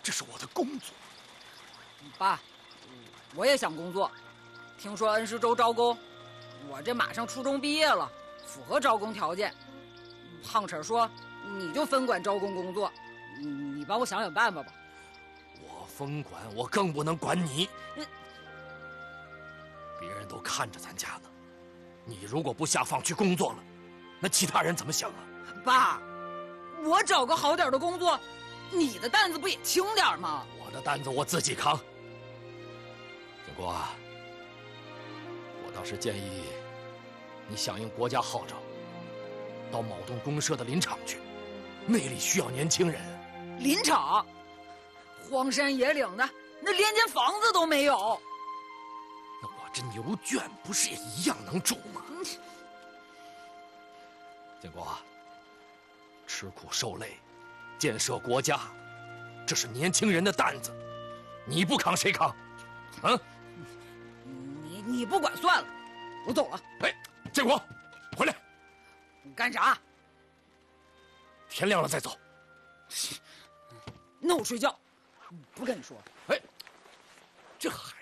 这是我的工作。 爸，我也想工作。听说恩施州招工，我这马上初中毕业了，符合招工条件。胖婶说，你就分管招工工作，你帮我想想办法吧。 我分管，我更不能管你。别人都看着咱家呢，你如果不下放去工作了，那其他人怎么想啊？ 爸，我找个好点的工作，你的担子不也轻点吗？ 我的担子我自己扛。建国啊，我倒是建议你响应国家号召，到某栋公社的林场去，那里需要年轻人。 林场，荒山野岭的，那连间房子都没有。 那我这牛圈不是也一样能住吗？建国啊，吃苦受累，建设国家，这是年轻人的担子，你不扛谁扛？啊？ 你不管算了，我走了。 哎，建国，回来！ 你干啥？ 天亮了再走。 那我睡觉，不跟你说。 哎，这孩